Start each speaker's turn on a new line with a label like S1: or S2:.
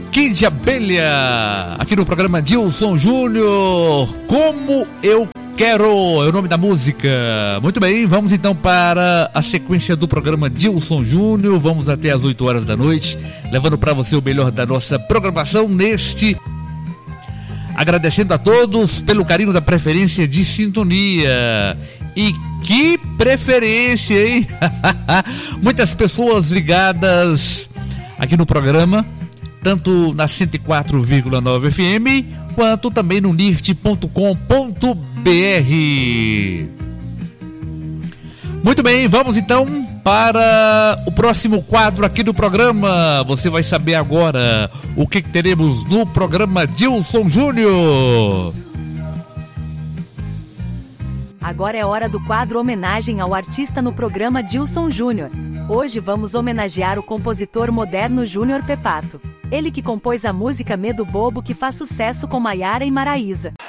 S1: Kid Abelha, aqui no programa Dilson Júnior, Como Eu Quero, é o nome da música. Muito bem, vamos então para a sequência do programa Dilson Júnior. Vamos até às 8 horas da noite, levando para você o melhor da nossa programação neste. Agradecendo a todos pelo carinho da preferência de sintonia. E que preferência, hein? Muitas pessoas ligadas aqui no programa, tanto na 104,9 FM, quanto também no nirt.com.br. Muito bem, vamos então para o próximo quadro aqui do programa. Você vai saber agora o que teremos no programa Dilson Júnior.
S2: Agora é hora do quadro Homenagem ao Artista no programa Dilson Júnior. Hoje vamos homenagear o compositor moderno Júnior Pepato. Ele que compôs a música Medo Bobo, que faz sucesso com Maiara e Maraísa.